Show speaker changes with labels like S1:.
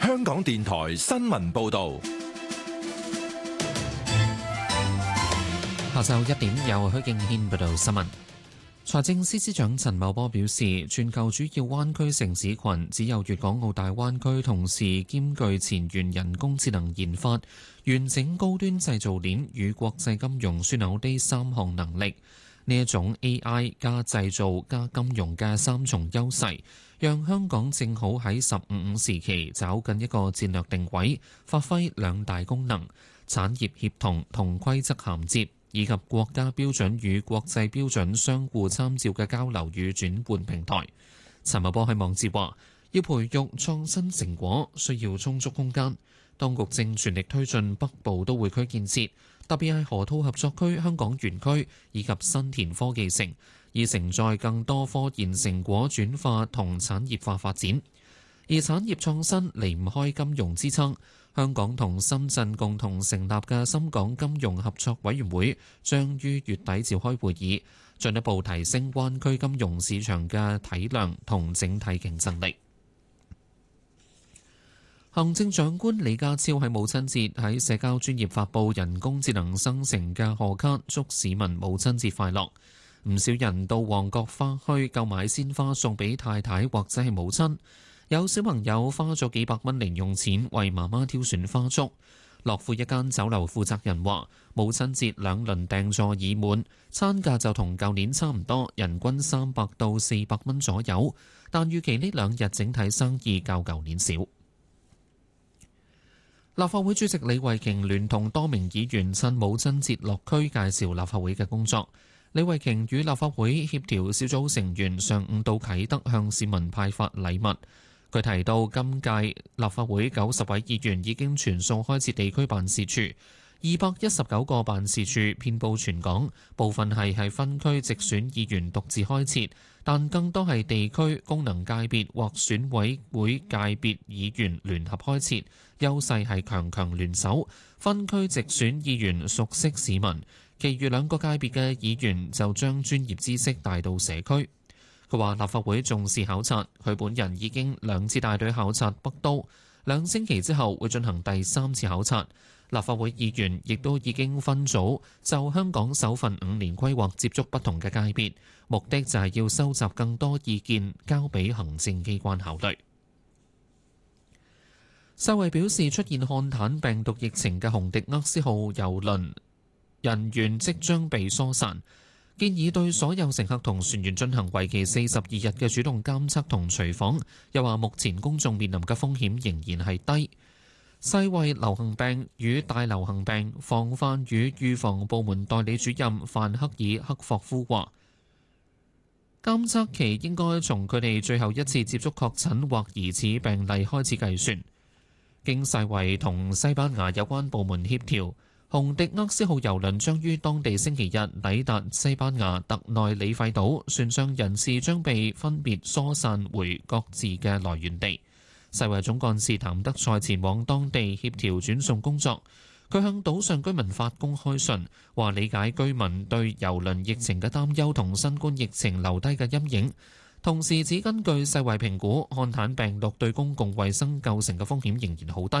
S1: 香港電台新聞報道。
S2: 下晝1點由許敬軒報道新聞。財政司司長陳茂波表示，全球主要灣區城市群只有粵港澳大灣區同時兼具前沿人工智能研發、完整高端製造鏈與國際金融樞紐呢3項能力。呢一種 AI 加製造加金融嘅3重優勢，讓香港正好喺15時期找緊一個戰略定位，發揮兩大功能：產業協同同規則銜接，以及國家標準與國際標準相互參照嘅交流與轉換平台。陳茂波喺網誌話：要培育創新成果，需要充足空間。當局正全力推進北部都會區建設，特別係河套合作區、香港園區以及新田科技城，以承載更多科研成果轉化同產業化發展。而產業創新離唔開金融支撐。香港同深圳共同成立嘅深港金融合作委員會將於月底召開會議，進一步提升灣區金融市場嘅體量同整體競爭力。行政長官李家超喺母親節喺社交專頁發布人工智能生成嘅賀卡，祝市民母親節快樂。唔少人到旺角花墟購買鮮花送俾太太或者係母親。有小朋友花咗幾百蚊零用錢為媽媽挑選花束。樂富一間酒樓負責人話：母親節2輪訂座已滿，餐價就同舊年差唔多，人均300到400蚊左右。但預期呢2日整體生意較舊年少。立法會主席李慧瓊聯同多名議員趁母親節落區介紹立法會嘅工作。李慧瓊與立法會協調小組成員上午到啟德向市民派發禮物。佢提到，今屆立法會90位議員已經全數開設地區辦事處，219個辦事處遍佈全港，部分係分區直選議員獨自開設，但更多係地區功能界別或選委會界別議員聯合開設，優勢係強強聯手，分區直選議員熟悉市民，其餘2個界別嘅議員就將專業知識帶到社區。佢話立法會重視考察，佢本人已經2次帶隊考察北都，2星期之後會進行第3次考察。立法會議員亦都已經分組就香港首份5年規劃接觸不同嘅界別，目的就係要收集更多意見，交俾行政機關考慮。世衛表示，出現漢坦病毒疫情嘅紅迪厄斯號郵輪人員即將被疏散。建議對所有乘客同船員進行為期42日嘅主動監測同隨訪，又話目前公眾面臨嘅風險仍然係低。世衛流行病與大流行病防範與預防部門代理主任范克爾克霍夫話，監測期應該從佢哋最後一次接觸確診或疑似病例開始計算。經世衛同西班牙有關部門協調，紅迪厄斯號郵輪將於當地星期日抵達西班牙特內里費島，船上人士將被分別疏散回各自嘅來源地。世衛總幹事譚德塞前往當地協調轉送工作。佢向島上居民發公開信，話理解居民對郵輪疫情嘅擔憂同新冠疫情留低嘅陰影，同時只根據世衛評估，漢坦病毒對公共衛生構成嘅風險仍然好低。